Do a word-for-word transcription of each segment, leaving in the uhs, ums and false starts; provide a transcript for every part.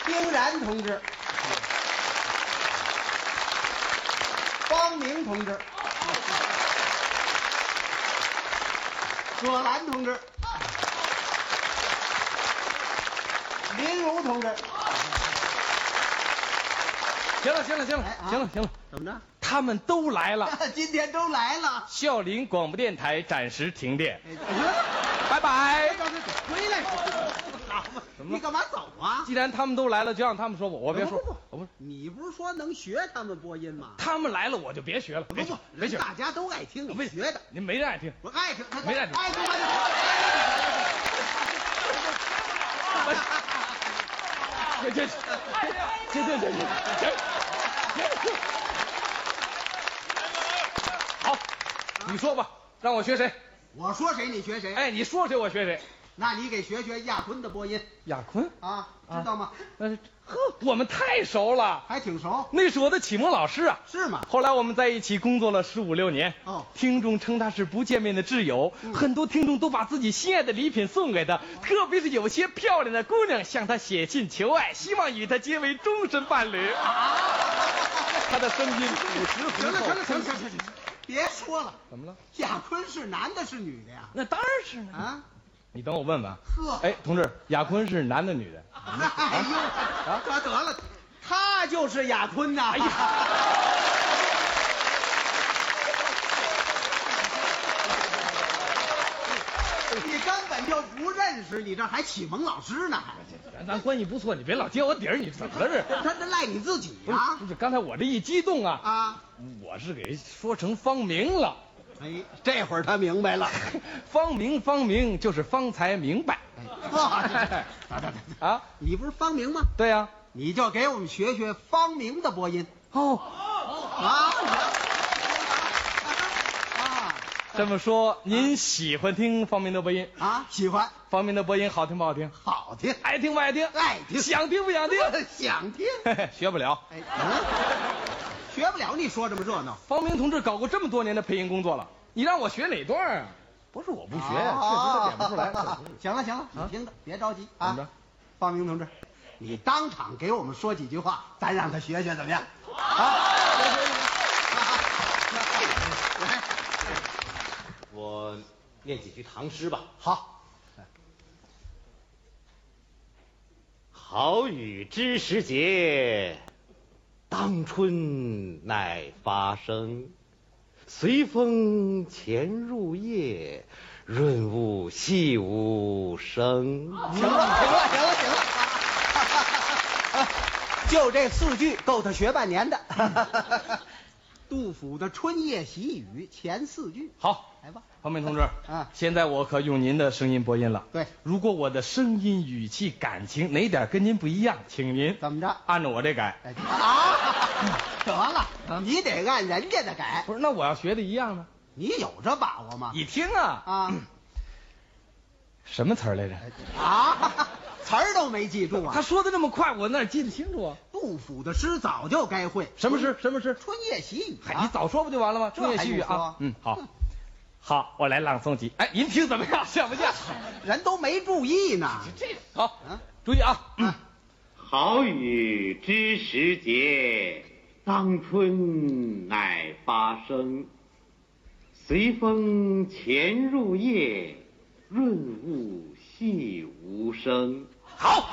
丁然同志，方明同志，葛兰同志，林如同志。 行了，行了，行了， 哎啊行了，行了， 怎么着？ 他们都来了， 今天都来了。 孝林广播电台暂时停电， 哎拜拜。 回来，好嘛，你干嘛走啊？ 既然他们都来了，就让他们说我，我别说， 不不我不是。 你不是说能学他们播音吗？ 他们来了，我就别学了，别学，别学， 大家都爱听你学的。 您没人爱听， 我爱听， 没人爱听， 爱听我这这这这这这这好，你说吧，让我学谁？ 我说谁你学谁。 哎，你说谁我学谁。 那你给学学亚坤的播音。 亚坤啊，知道吗？ 呃，呵，我们太熟了， 还挺熟。 那是我的启蒙老师啊。 是吗？ 后来我们在一起工作了十五六年。 哦， 听众称他是不见面的挚友，嗯、很多听众都把自己心爱的礼品送给他，特别是有些漂亮的姑娘向他写信求爱，希望与他结为终身伴侣。啊、他的声音朴实浑厚。 行了，行了，行了，行了，行了，别说了。 怎么了？ 亚坤是男的，是女的呀？ 那当然是呢。 啊。 你等我问问。 呵， 哎，同志，亚坤是男的女的？ 哎呦，啊，得得了，他就是亚坤呐！哎呀，你根本就不认识，你这还启蒙老师呢？ 咱咱关系不错，你别老揭我底儿，你怎么了这？ 他这赖你自己呀！ 不是，刚才我这一激动啊啊， 我是给说成方明了。 哎，这会儿他明白了， 方明方明就是方才明白。 哎，啊，你不是方明吗？ 对呀、啊， 你就给我们学学方明的播音。 哦， 啊啊， 这么说您喜欢听方明的播音啊？喜欢。 方明的播音好听不好听？ 好听。 爱听不爱听？ 爱听。 想听不想听？ 想听。 学不了。 哎，嗯。学不了，你说这么热闹。 方明同志搞过这么多年的配音工作了，你让我学哪段啊？不是我不学，确实是点不出来。 行了行了，你听着，别着急啊。 怎么着？ 方明同志，你当场给我们说几句话，咱让他学学怎么样？啊！ 来，我念几句唐诗吧。 好。 好雨知时节，当春乃发生，随风潜入夜，润物细无声。 行了，行了，行了，行了，就这四句够他学半年的。杜甫的《春夜喜雨》前四句。 好， 来吧， 方明同志。 啊， 现在我可用您的声音播音了。 对， 如果我的声音、语气、感情哪点跟您不一样，请您怎么着？ 按照我这改。 啊，得了，你得按人家的改。 不是，那我要学的一样呢？ 你有这把握吗？ 你听啊啊， 什么词儿来着？ 啊，词儿都没记住啊！ 他说的这么快，我哪记得清楚啊？ 杜甫的诗早就该会。 什么诗？什么诗？ 春夜喜雨。 嗨，你早说不就完了吗？春夜喜雨啊。嗯，好，好，我来朗诵几。哎，您听怎么样？像不像？ 人都没注意呢。 这好，注意啊。嗯， 好雨知时节，当春乃发生，随风潜入夜，润物细无声。 好。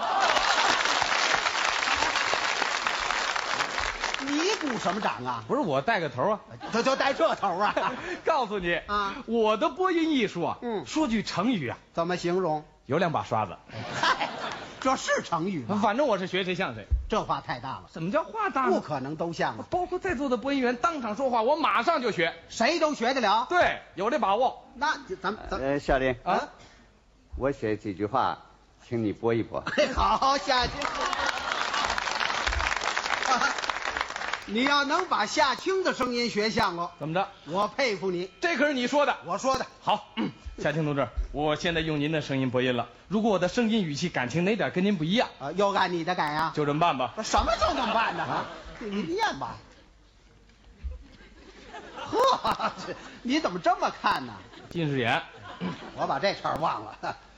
你鼓什么掌啊？ 不是我带个头啊， 就就带这头啊！ 告诉你啊， 我的播音艺术啊， 嗯， 说句成语啊， 怎么形容？ 有两把刷子。 嗨，这是成语吗？ 反正我是学谁像谁。 这话太大了。 什么叫话大呢？ 不可能都像啊！ 包括在座的播音员当场说话，我马上就学， 谁都学得了。 对，有这把握。 那咱们咱呃，少林啊， 我写几句话，请你播一播。 好，下去。你要能把夏青的声音学像了， 怎么着？ 我佩服你。 这可是你说的， 我说的。 好，嗯、夏青同志，我现在用您的声音播音了。如果我的声音、语气、感情哪点跟您不一样， 啊，又按你的改啊？ 就这么办吧。 什么就这么办呢？啊，你念吧。呵，你怎么这么看呢？ 近视眼。 我把这茬忘了。